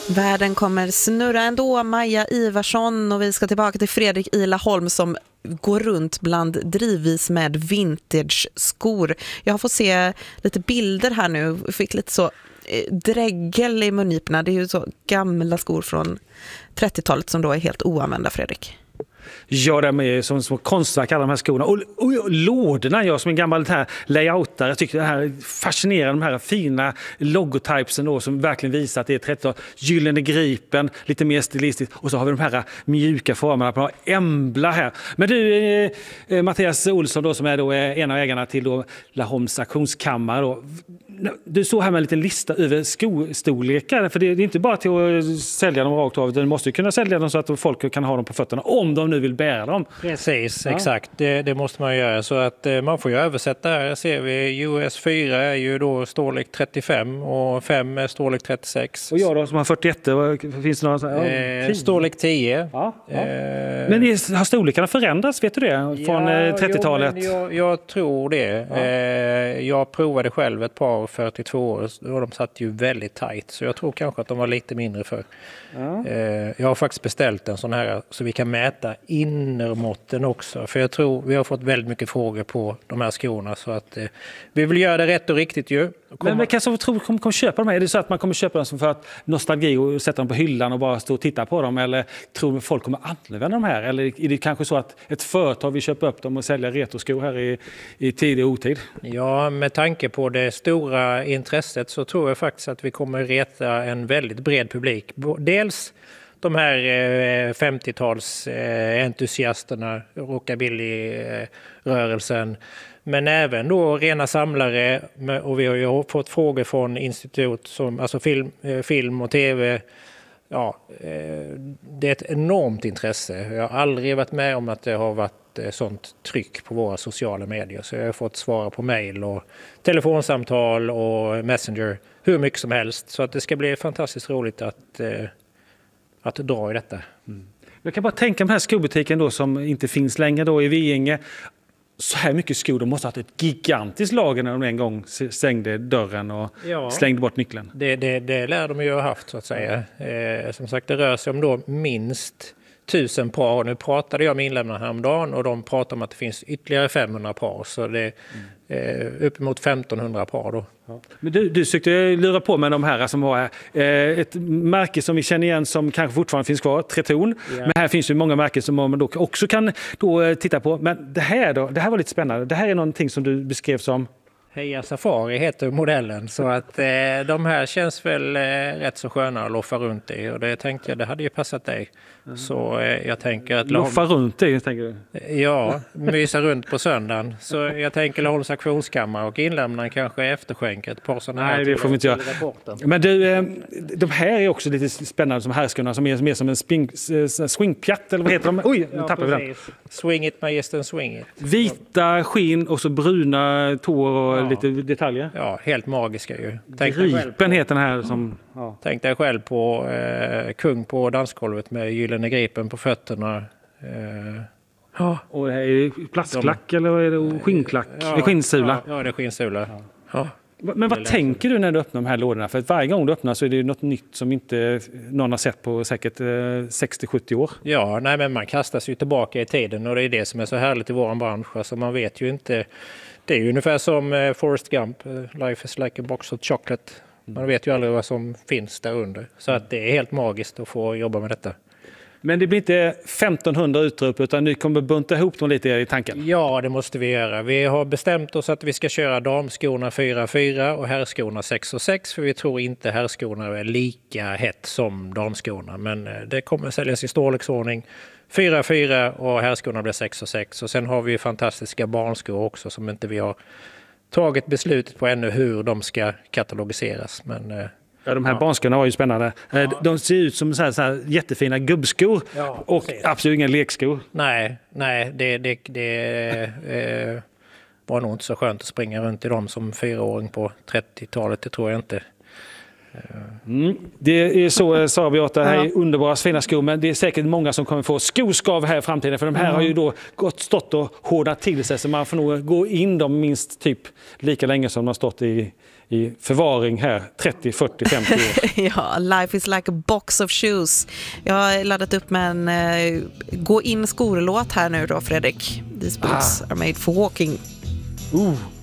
Världen kommer snurra ändå, Maja Ivarsson, och vi ska tillbaka till Fredrik i Laholm som går runt bland drivvis med vintage-skor. Jag har fått se lite bilder här nu, fick lite så dräggel i mungiporna. Det är ju så gamla skor från 30-talet som då är helt oanvända, Fredrik. Ja, de är som konstverk, alla de här skorna. Och lådorna, jag som en gammal här layoutare, jag tycker det här är fascinerande, de här fina logotypesen då, som verkligen visar att det är 30-tal. Gyllene Gripen, lite mer stilistiskt. Och så har vi de här mjuka formerna på Embla här. Men du, Mattias Olsson då, som är då en av ägarna till då Laholms auktionskammare då. Du såg här med en liten lista över skostorlekar, för det är inte bara till att sälja dem rakt av, utan du måste ju kunna sälja dem så att folk kan ha dem på fötterna om de nu vill bära dem. Precis, ja. Exakt. Det måste man göra, så att man får ju översätta här. Ser vi US 4 är ju då storlek 35 och 5 är storlek 36. Och jag då som har 41, finns det några storlek 10. Ja. Men har storlekarna förändrats, vet du det? Från 30-talet? Jag tror det. Ja. Jag provade själv ett par 42 år och de satt ju väldigt tajt, så jag tror kanske att de var lite mindre för. Ja. Jag har faktiskt beställt en sån här så vi kan mäta innermåtten också, för jag tror vi har fått väldigt mycket frågor på de här skorna, så att vi vill göra det rätt och riktigt ju. Men vilka som tror kommer köpa dem? Är det så att man kommer köpa dem som för att nostalgi och sätta dem på hyllan och bara stå och titta på dem, eller tror du folk kommer använda de här, eller är det kanske så att ett företag vill köpa upp dem och sälja retroskor här i tid och otid? Ja, med tanke på det stora intresset så tror jag faktiskt att vi kommer reta en väldigt bred publik. Dels de här 50-tals entusiasterna, rockabilly-rörelsen, men även då rena samlare, och vi har ju fått frågor från institut som alltså film och tv. Ja, det är ett enormt intresse. Jag har aldrig varit med om att det har varit sånt tryck på våra sociala medier, så jag har fått svara på mejl och telefonsamtal och Messenger hur mycket som helst, så att det ska bli fantastiskt roligt att dra i detta. Mm. Jag kan bara tänka mig den här skobutiken då som inte finns längre då i Viinge. Så här mycket skor, de måste ha haft ett gigantiskt lager när de en gång stängde dörren och slängde bort nyckeln. Det lär de ju ha haft, så att säga. Som sagt, det rör sig om då minst 1000 par. Nu pratade jag med inlämnarna häromdagen och de pratar om att det finns ytterligare 500 par. Så det är uppemot 1500 par då. Ja. Men du sökte lura på med de här som har ett märke som vi känner igen som kanske fortfarande finns kvar, Treton. Ja. Men här finns ju många märken som man då också kan då titta på. Men det här var lite spännande. Det här är någonting som du beskrev som... Heja Safari heter modellen, så att de här känns väl rätt så sköna att loffa runt i, och det tänkte jag, det hade ju passat dig. Så jag tänker att... Loffa runt i, tänker du? Ja, mysa runt på söndagen. Så jag tänker Laholms auktionskammare och inlämna kanske efterskänket ett par sådana här. Nej, det får vi inte göra. Men du, de här är också lite spännande som härskorna, som är mer som en swingpjatt, eller vad heter de? Oj, nu tappar vi den. Swing it, magistern, swing it. Vita skinn och så bruna tår och lite detaljer. Ja, helt magiska ju. Gripen heter den här som... Ja. Tänk dig själv på kung på dansgolvet med gyllene gripen på fötterna. Och det här är plastklack eller är det skinnklack? Ja, det är skinnsula. Ja, det är skinnsula. Ja. Men vad tänker du när du öppnar de här lådorna? För att varje gång du öppnar så är det något nytt som inte någon har sett på säkert 60-70 år. Ja, nej, men man kastas ju tillbaka i tiden, och det är det som är så härligt i vår bransch. Alltså man vet ju inte... Det är ju ungefär som Forrest Gump, Life is like a box of chocolate. Man vet ju aldrig vad som finns där under. Så att det är helt magiskt att få jobba med detta. Men det blir inte 1500 utrop, utan ni kommer bunta ihop dem lite i tanken? Ja, det måste vi göra. Vi har bestämt oss att vi ska köra damskorna 4-4 och herrskorna 6-6. För vi tror inte herrskorna är lika hett som damskorna. Men det kommer säljas i storleksordning 4-4 och herrskorna blir 6-6. Och sen har vi fantastiska barnskor också som inte vi har tagit beslutet på ännu hur de ska katalogiseras. Men, ja, de här barnskorna var ju spännande. Ja. De ser ut som så här jättefina gubbskor, och absolut inga lekskor. Nej, det var nog inte så skönt att springa runt i dem som 4-åring på 30-talet, det tror jag inte. Det är så, Sara Beata, här är underbara fina skor, men det är säkert många som kommer få skoskav här i framtiden, för de här har ju då stått och hårdat till sig, så man får nog gå in dem minst typ lika länge som de har stått i förvaring här, 30, 40, 50 år. Ja, life is like a box of shoes. Jag har laddat upp med en gå in skorlåt här nu då, Fredrik. These boots are made for walking.